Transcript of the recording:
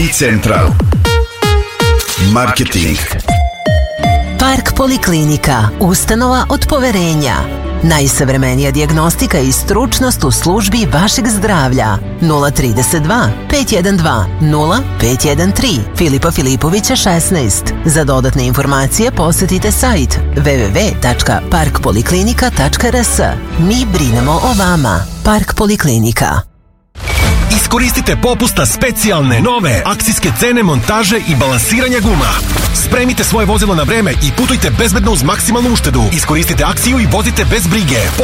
Central Marketing. Park Poliklinika, ustanova od poverenja. Najsavremenija dijagnostika i stručnost u službi vašeg zdravlja. 032 512 0513 Filipa Filipovića 16. Za dodatne informacije posjetite sajt www.parkpoliklinika.rs. Mi brinemo o vama. Park Poliklinika. Iskoristite popust na specijalne, nove akcijske cene montaže i balansiranja guma. Spremite svoje vozilo na vreme i putujte bezbedno uz maksimalnu uštedu. Iskoristite akciju i vozite bez brige.